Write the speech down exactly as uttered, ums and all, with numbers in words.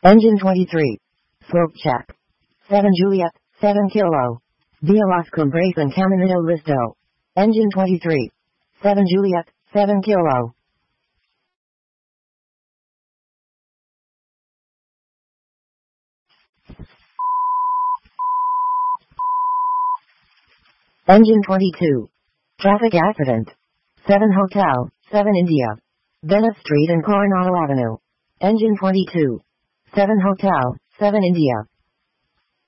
Engine twenty-three. Smoke check. seven Juliet, seven Kilo. Via Las Cumbres and Caminito Listo. Engine twenty-three. seven Juliet, seven Kilo. Engine twenty-two. Traffic accident. seven Hotel, seven India. Venice Street and Coronado Avenue. Engine twenty-two. seven Hotel, seven India.